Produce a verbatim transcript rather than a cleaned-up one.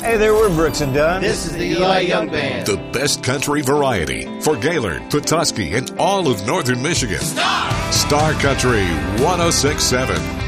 Hey there, we're Brooks and Dunn. This is the Eli Young Band. The best country variety for Gaylord, Petoskey, and all of northern Michigan. Star! Star Country one oh six point seven.